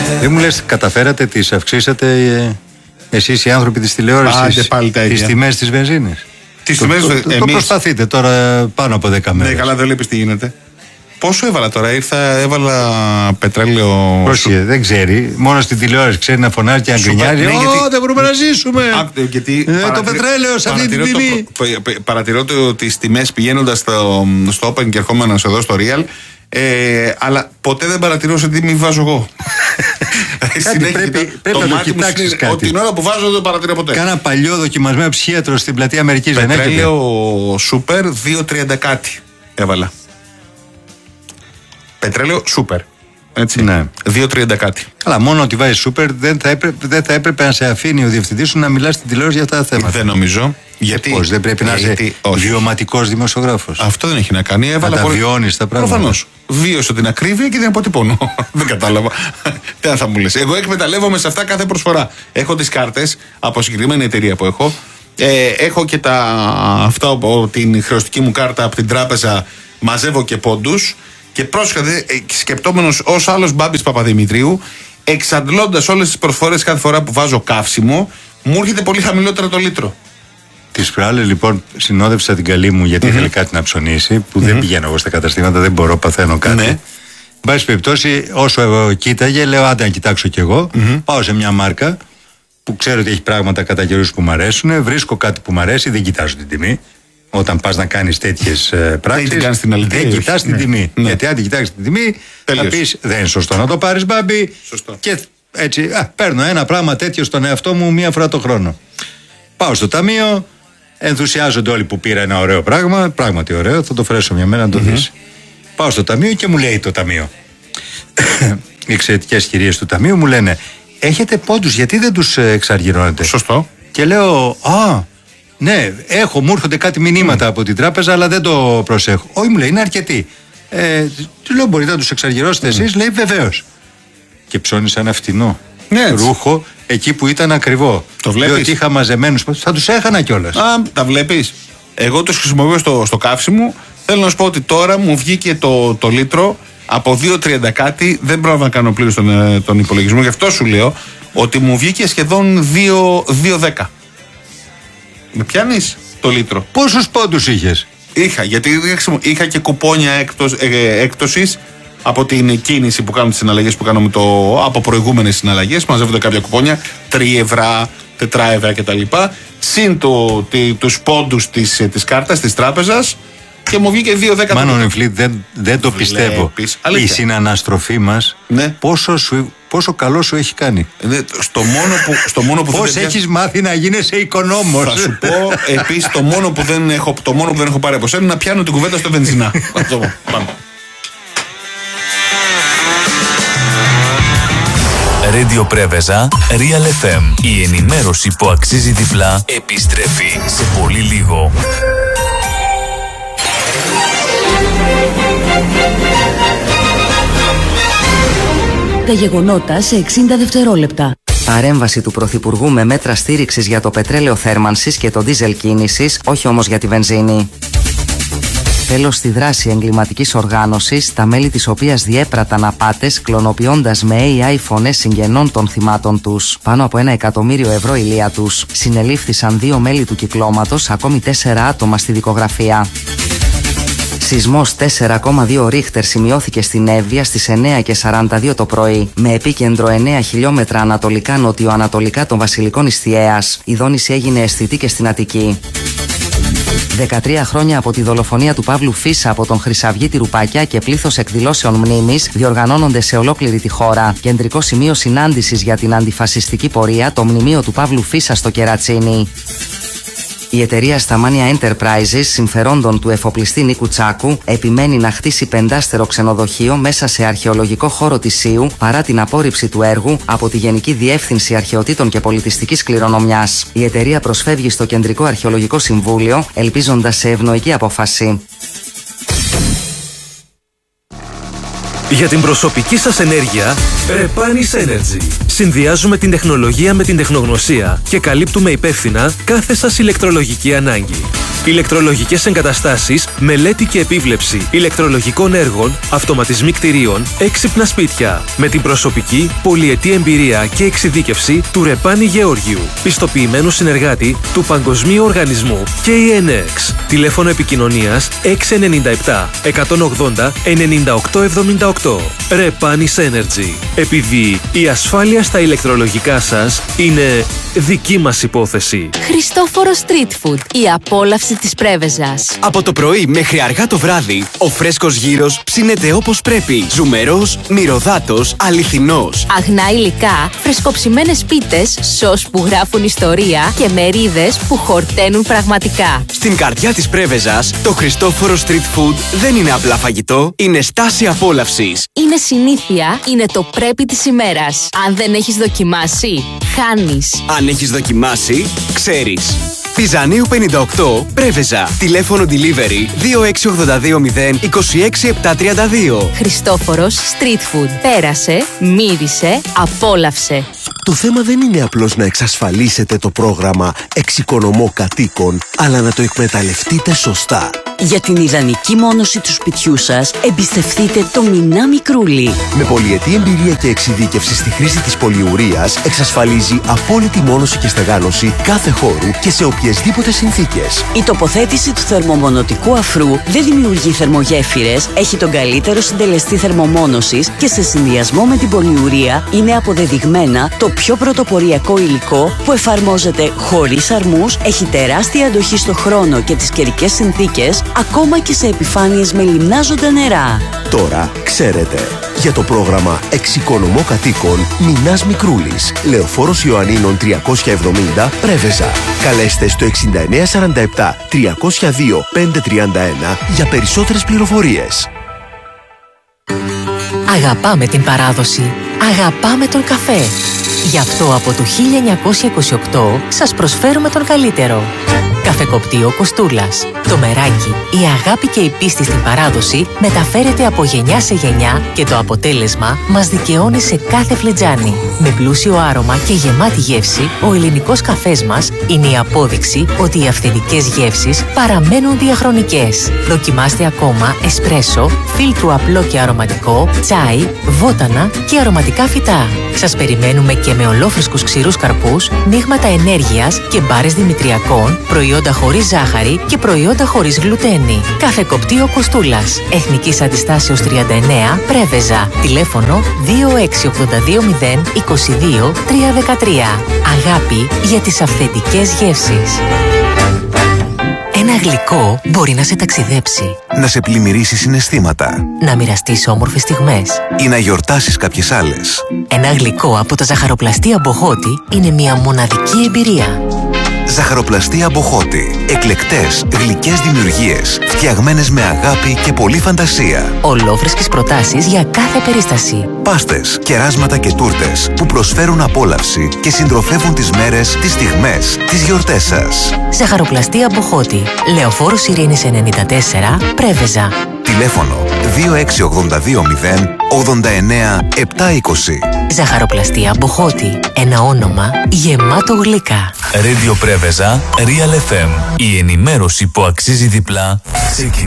Δεν μου λες, καταφέρατε, τις αυξήσατε εσείς οι άνθρωποι της τηλεόρασης, τις τιμές της βενζίνης? Το προσπαθείτε τώρα πάνω από 10 μέρες. Ναι, καλά, δεν βλέπεις τι γίνεται. Πόσο έβαλα τώρα, έβαλα πετρέλαιο. Πρόσεχε, δεν ξέρει. Μόνο στην τηλεόραση ξέρει να φωνάζει και να γκρινιάζει. Δεν μπορούμε να ζήσουμε. Το πετρέλαιο σε αυτή την τιμή. Παρατηρώ τις τιμές πηγαίνοντας στο Open και ερχόμενας εδώ στο Real. Αλλά ποτέ δεν παρατηρώ σε τι μη βάζω εγώ. Πρέπει να το κοιτάξεις κάτι. Την ώρα που βάζω δεν παρατηρώ ποτέ. Κάνα παλιό δοκιμασμένο ψίατρο στην πλατεία Αμερικής δεν έχετε? Πετρέλαιο Super 2.30 κάτι έβαλα. Πετρέλαιο Super. Έτσι. Ναι. 2.30 κάτι. Αλλά μόνο ότι βάζει Super δεν θα έπρεπε να σε αφήνει ο διευθυντής σου να μιλάς στην τηλεόραση για αυτά τα θέματα. Δεν νομίζω. Γιατί πώς, δεν πρέπει να είσαι βιωματικός δημοσιογράφος? Αυτό δεν έχει να κάνει. Να τα βιώνεις τα πράγματα. Προφανώς. Βίωσα την ακρίβεια και την αποτυπώνω. Δεν κατάλαβα. Τι θα μου λες. Εγώ εκμεταλλεύομαι σε αυτά κάθε προσφορά. Έχω τις κάρτες από συγκεκριμένη εταιρεία που έχω. Έχω και αυτά από την χρεωστική μου κάρτα από την τράπεζα. Μαζεύω και πόντους. Και πρόσφατα, σκεπτόμενος ως άλλος Μπάμπης Παπαδημητρίου, εξαντλώντας όλες τις προσφορές κάθε φορά που βάζω καύσιμο, μου έρχεται πολύ χαμηλότερο το λίτρο. Τις προάλλες λοιπόν συνόδευσα την καλή μου γιατί ήθελε κάτι να ψωνίσει, που δεν πηγαίνω εγώ στα καταστήματα, δεν μπορώ, παθαίνω κάτι. Εν πάση περιπτώσει, όσο κοίταγε, λέω άντε να κοιτάξω κι εγώ. Πάω σε μια μάρκα που ξέρω ότι έχει πράγματα κατά καιρούς που μου αρέσουν, βρίσκω κάτι που μου αρέσει, δεν κοιτάζω την τιμή. Όταν πας να κάνεις τέτοιες πράξεις, δεν κοιτάς την τιμή. Γιατί αν την κοιτάξεις την τιμή, θα πεις δεν είναι σωστό να το πάρεις, Μπάμπη. Και έτσι, παίρνω ένα πράγμα τέτοιο στον εαυτό μου μία φορά το χρόνο. Πάω στο ταμείο, ενθουσιάζονται όλοι που πήρα ένα ωραίο πράγμα. Πράγματι ωραίο, θα το φρέσω μια μέρα να το δεις. Πάω στο ταμείο και μου λέει το ταμείο. Οι εξαιρετικές κυρίες του ταμείου μου λένε, έχετε πόντους, γιατί δεν τους εξαργυρώνετε? Σωστό. Και λέω, ναι, μου έρχονται κάτι μηνύματα από την τράπεζα, αλλά δεν το προσέχω. Όχι, μου λέει, είναι αρκετοί. Του λέω, μπορείτε να τους εξαργυρώσετε εσείς? Λέει, βεβαίως. Και ψώνισα ένα φτηνό ρούχο εκεί που ήταν ακριβό. Το βλέπεις? Διότι είχα μαζεμένους, θα τους έχανα κιόλας. Τα βλέπεις. Εγώ τους χρησιμοποιώ στο καύσιμο. Θέλω να σου πω ότι τώρα μου βγήκε το λίτρο από 2.30 κάτι. Δεν πρόλαβα να κάνω πλήρως τον υπολογισμό. Γι' αυτό σου λέω ότι μου βγήκε σχεδόν 2.10. Με πιάνεις το λίτρο? Πόσους πόντους είχες? Γιατί είχα και κουπόνια έκπτωσης από την κίνηση που κάνω, τις συναλλαγές που κάνω από προηγούμενες συναλλαγές. Μαζεύονται κάποια κουπόνια, 3 ευρώ, 4 ευρώ κτλ. Συν τους πόντους της κάρτας της τράπεζας και μου βγήκε 2.10. Μάνο Νεφλίτ, δεν το πιστεύω. Η συναναστροφή μας πόσο καλό σου έχει κάνει. Στο μόνο που πώς έχεις μάθει να γίνεσαι οικονόμος. Θα σου πω επίσης το μόνο που δεν έχω πάρει από σένα είναι να πιάνω την κουβέντα στο βενζινά. Πάμε. Radio Πρέβεζα, Real FM. Η ενημέρωση που αξίζει διπλά επιστρέφει σε πολύ λίγο. Τα γεγονότα σε 60 δευτερόλεπτα. Παρέμβαση του Πρωθυπουργού με μέτρα στήριξης για το πετρέλαιο θέρμανσης και το ντίζελ κίνησης, όχι όμως για τη βενζίνη. Τέλος στη δράση εγκληματικής οργάνωσης, τα μέλη της οποίας διέπραταν απάτες κλωνοποιώντας με AI φωνές συγγενών των θυμάτων τους. Πάνω από 1 εκατομμύριο ευρώ ηλία τους. Συνελήφθησαν 2 μέλη του κυκλώματος, ακόμη 4 άτομα στη δικογραφία. Σεισμός 4,2 ρίχτερ σημειώθηκε στην Εύβοια στις 9:42 το πρωί, με επίκεντρο 9 χιλιόμετρα ανατολικά-νοτιοανατολικά των Βασιλικών Ιστιαίας. Η δόνηση έγινε αισθητή και στην Αττική. 13 χρόνια από τη δολοφονία του Παύλου Φίσα από τον Χρυσαυγίτη Ρουπακιά και πλήθος εκδηλώσεων μνήμης διοργανώνονται σε ολόκληρη τη χώρα. Κεντρικό σημείο συνάντησης για την αντιφασιστική πορεία, το μνημείο του Παύλου Φίσα στο Κερατσίνι. Η εταιρεία Σταμάνια Enterprises, συμφερόντων του εφοπλιστή Νίκου Τσάκου, επιμένει να χτίσει 5άστερο ξενοδοχείο μέσα σε αρχαιολογικό χώρο της Σίου, παρά την απόρριψη του έργου από τη Γενική Διεύθυνση Αρχαιοτήτων και Πολιτιστικής Κληρονομιάς. Η εταιρεία προσφεύγει στο Κεντρικό Αρχαιολογικό Συμβούλιο, ελπίζοντας σε ευνοϊκή απόφαση. Για την προσωπική σας ενέργεια, Repanis Energy. Συνδυάζουμε την τεχνολογία με την τεχνογνωσία και καλύπτουμε υπεύθυνα κάθε σας ηλεκτρολογική ανάγκη. Ηλεκτρολογικές εγκαταστάσεις, μελέτη και επίβλεψη ηλεκτρολογικών έργων, αυτοματισμοί κτηρίων, έξυπνα σπίτια. Με την προσωπική, πολυετή εμπειρία και εξειδίκευση του Ρεπάνη Γεώργιου, πιστοποιημένου συνεργάτη του Παγκοσμίου Οργανισμού KNX. Τηλέφωνο επικοινωνίας 697 180 9878. Repanis Energy. Επειδή η ασφάλεια στα ηλεκτρολογικά σας είναι δική μας υπόθεση. Χριστόφορο Street Food. Η απόλαυση της Πρέβεζας. Από το πρωί μέχρι αργά το βράδυ, ο φρέσκος γύρος ψήνεται όπως πρέπει. Ζουμερός, μυρωδάτος, αληθινός. Αγνά υλικά, φρεσκοψημένες πίτες, σως που γράφουν ιστορία και μερίδες που χορταίνουν πραγματικά. Στην καρδιά της Πρέβεζας, το Χριστόφορο Street Food δεν είναι απλά φαγητό, είναι στάση απόλαυσης. Είναι συνήθεια, είναι το πρέπει της ημέρας. Αν δεν έχεις δοκιμάσει, χάνεις. Αν έχεις δοκιμάσει, ξέρεις. Πιζανίου 58, Πρέβεζα. Τηλέφωνο delivery 26820 26732. Χριστόφορος Street Food. Πέρασε, μύρισε, απόλαυσε. Το θέμα δεν είναι απλώς να εξασφαλίσετε το πρόγραμμα Εξοικονομώ Κατοίκων, αλλά να το εκμεταλλευτείτε σωστά. Για την ιδανική μόνωση του σπιτιού σας, εμπιστευτείτε το Μινά Μικρούλι. Με πολυετή εμπειρία και εξειδίκευση στη χρήση της πολυουρίας, εξασφαλίζει απόλυτη μόνωση και στεγάνωση κάθε χώρου και σε οποιασδήποτε συνθήκες. Η τοποθέτηση του θερμομονωτικού αφρού δεν δημιουργεί θερμογέφυρες, έχει τον καλύτερο συντελεστή θερμομόνωσης και σε συνδυασμό με την πολυουρία είναι αποδεδειγμένα το πιο πρωτοποριακό υλικό που εφαρμόζεται χωρίς αρμούς, έχει τεράστια αντοχή στο χρόνο και τις καιρικές συνθήκες, ακόμα και σε επιφάνειες με λιμνάζοντα νερά. Τώρα ξέρετε. Για το πρόγραμμα Εξοικονομώ Κατοίκων, Μινάς Μικρούλης, Λεωφόρος Ιωαννίνων 370, Πρέβεζα. Καλέστε στο 6947 302 531 για περισσότερες πληροφορίες. Αγαπάμε την παράδοση. Αγαπάμε τον καφέ. Γι' αυτό από το 1928 σας προσφέρουμε τον καλύτερο. Καφεκοπτείο Κοστούλας. Το μεράκι, η αγάπη και η πίστη στην παράδοση μεταφέρεται από γενιά σε γενιά και το αποτέλεσμα μας δικαιώνει σε κάθε φλιτζάνι. Με πλούσιο άρωμα και γεμάτη γεύση, ο ελληνικός καφές μας είναι η απόδειξη ότι οι αυθεντικές γεύσεις παραμένουν διαχρονικές. Δοκιμάστε ακόμα εσπρέσο, φίλτρου απλό και αρωματικό, τσάι, βότανα και αρωματικά φυτά. Σας περιμένουμε και με ολόφρεσκους ξηρούς καρπούς, μείγματα ενέργειας και μπάρες δημητριακών, προϊόντα χωρίς ζάχαρη και προϊόντα χωρίς γλουτένη. Καφεκοπτείο Κοστούλας. Εθνικής Αντιστάσεως 39, Πρέβεζα. Τηλέφωνο 26820 22 313. Αγάπη για τις αυθεντικές γεύσεις. Ένα γλυκό μπορεί να σε ταξιδέψει, να σε πλημμυρίσει συναισθήματα, να μοιραστείς όμορφες στιγμές ή να γιορτάσεις κάποιες άλλες. Ένα γλυκό από τα ζαχαροπλαστεία Μποχώτη είναι μια μοναδική εμπειρία. Ζαχαροπλαστεία Μποχώτη. Εκλεκτές, γλυκές δημιουργίες, φτιαγμένες με αγάπη και πολλή φαντασία. Ολόφρεσκες προτάσεις για κάθε περίσταση. Πάστες, κεράσματα και τούρτες που προσφέρουν απόλαυση και συντροφεύουν τις μέρες, τις στιγμές, τις γιορτές σας. Ζαχαροπλαστεία Μποχώτη. Λεωφόρος Ειρήνης 94, Πρέβεζα. Τηλέφωνο 26820 89 720. Ζαχαροπλαστεία Μποχώτη. Ένα όνομα γεμάτο γλυκά. Radio Πρέβεζα, Real FM. Η ενημέρωση που αξίζει διπλά ξεκινά.